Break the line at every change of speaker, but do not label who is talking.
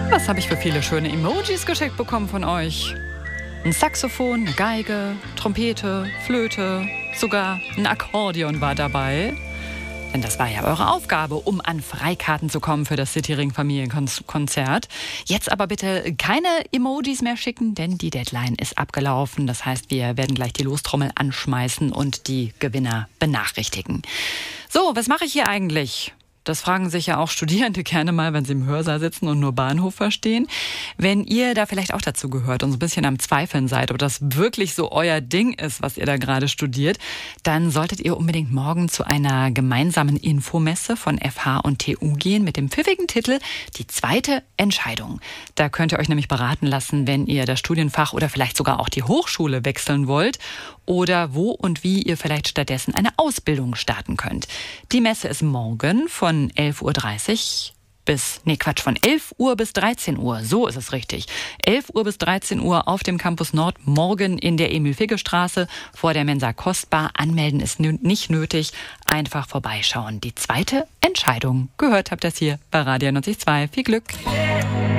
Was habe ich für viele schöne Emojis geschickt bekommen von euch? Ein Saxophon, eine Geige, Trompete, Flöte, sogar ein Akkordeon war dabei. Denn das war ja eure Aufgabe, um an Freikarten zu kommen für das Cityring Familienkonzert. Jetzt aber bitte keine Emojis mehr schicken, denn die Deadline ist abgelaufen. Das heißt, wir werden gleich die Lostrommel anschmeißen und die Gewinner benachrichtigen. So, was mache ich hier eigentlich? Das fragen sich ja auch Studierende gerne mal, wenn sie im Hörsaal sitzen und nur Bahnhof verstehen. Wenn ihr da vielleicht auch dazu gehört und so ein bisschen am Zweifeln seid, ob das wirklich so euer Ding ist, was ihr da gerade studiert, dann solltet ihr unbedingt morgen zu einer gemeinsamen Infomesse von FH und TU gehen mit dem pfiffigen Titel Die zweite Entscheidung. Da könnt ihr euch nämlich beraten lassen, wenn ihr das Studienfach oder vielleicht sogar auch die Hochschule wechseln wollt oder wo und wie ihr vielleicht stattdessen eine Ausbildung starten könnt. Die Messe ist morgen von 11.30 Uhr von 11 Uhr bis 13 Uhr, so ist es richtig. 11 Uhr bis 13 Uhr auf dem Campus Nord, morgen in der Emil-Figge-Straße vor der Mensa Kostbar. Anmelden ist nicht nötig, einfach vorbeischauen. Die zweite Entscheidung. Gehört habt ihr es hier bei Radio 92.2. Viel Glück!